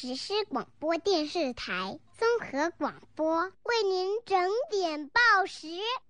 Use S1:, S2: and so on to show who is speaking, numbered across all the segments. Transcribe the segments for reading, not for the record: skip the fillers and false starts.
S1: 实施广播电视台综合广播，为您整点报时。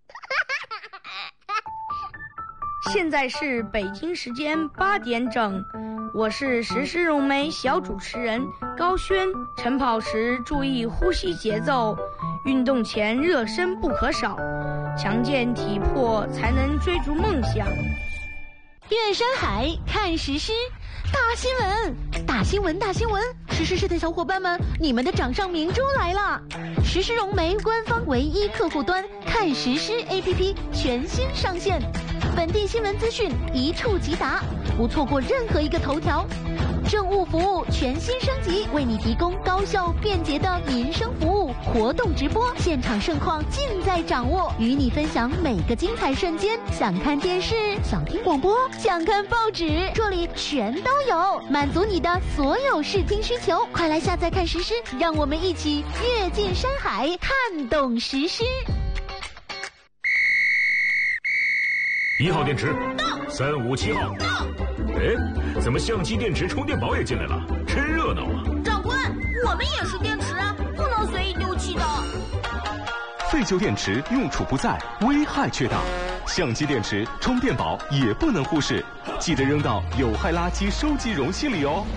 S2: 现在是北京时间8点整，我是实时融媒小主持人高轩。晨跑时注意呼吸节奏，运动前热身不可少，强健体魄才能追逐梦想。
S3: 越山海看实施，大新闻，大新闻，大新闻！实施室的小伙伴们，你们的掌上明珠来了！实施融媒官方唯一客户端看实施 APP 全新上线，本地新闻资讯一触即达，不错过任何一个头条。政务服务全新升级，为你提供高效便捷的民生服务，活动直播，现场盛况尽在掌握，与你分享每个精彩瞬间。想看电视，想听广播，想看报纸，这里全都有，满足你的所有视听需求。快来下载看实施，让我们一起跃进山海，看懂实施。
S4: 1号电池到，357号到。哎，怎么相机、电池、充电宝也进来了？真热闹啊！
S5: 长官，我们也是电池啊，不能随意丢弃的。
S6: 废旧电池用处不在，危害却大。相机、电池、充电宝也不能忽视，记得扔到有害垃圾收集容器里哦。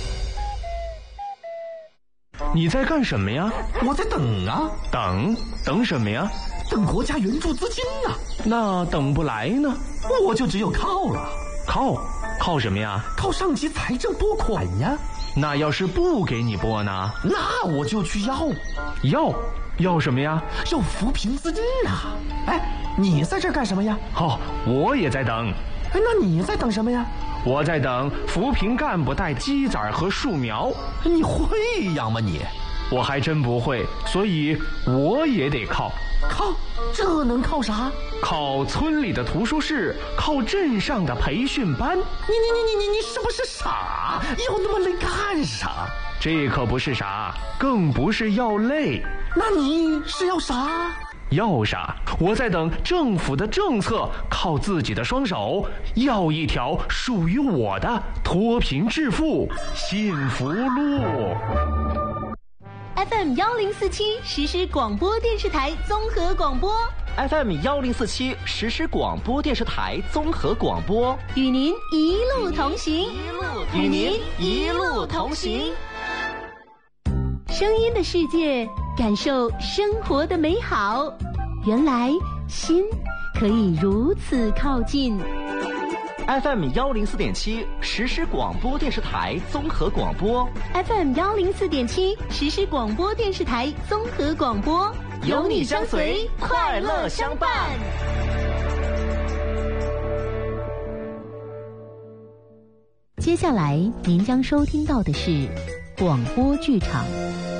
S7: 你在干什么呀？
S8: 我在等啊。
S7: 等什么呀？
S8: 等国家援助资金啊。
S7: 那等不来呢？
S8: 我就只有靠了。
S7: 靠什么呀？
S8: 靠上级财政拨款呀。
S7: 那要是不给你拨呢？
S8: 那我就去
S7: 要什么呀？
S8: 要扶贫资金啊。哎，你在这干什么呀？
S7: 我也在等。
S8: 哎，那你在等什么呀？
S7: 我在等扶贫干部带鸡仔和树苗。
S8: 你会养吗你？
S7: 我还真不会，所以我也得靠。
S8: 这能靠啥？
S7: 靠村里的图书室，靠镇上的培训班。
S8: 你是不是傻？要那么累干啥？
S7: 这可不是傻，更不是要累。
S8: 那你是要啥？
S7: 要啥？我在等政府的政策，靠自己的双手，要一条属于我的脱贫致富幸福路。
S3: FM 1047实施广播电视台综合广播。
S9: FM 1047实施广播电视台综合广播，
S3: 与您一路同行，
S9: 与您一路同行。
S3: 声音的世界，感受生活的美好。原来心可以如此靠近。
S9: FM 104.7实施广播电视台综合广播。
S3: FM 104.7实施广播电视台综合广播，
S9: 有你相随，快乐相伴。
S3: 接下来您将收听到的是广播剧场。